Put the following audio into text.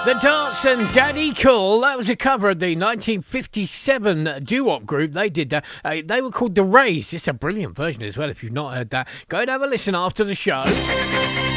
The Dance and Daddy Cool. That was a cover of the 1957 doo-wop group. They did that. They were called The Rays. It's a brilliant version as well. If you've not heard that, go and have a listen after the show.